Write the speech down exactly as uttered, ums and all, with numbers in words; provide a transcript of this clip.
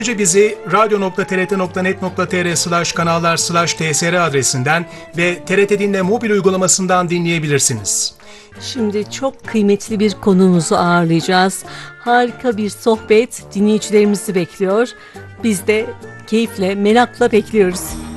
Ayrıca bizi radyo nokta t r t nokta net nokta t r slash kanallar slash t s r adresinden ve T R T Dinle mobil uygulamasından dinleyebilirsiniz. Şimdi çok kıymetli bir konuğumuzu ağırlayacağız. Harika bir sohbet dinleyicilerimizi bekliyor. Biz de keyifle, merakla bekliyoruz.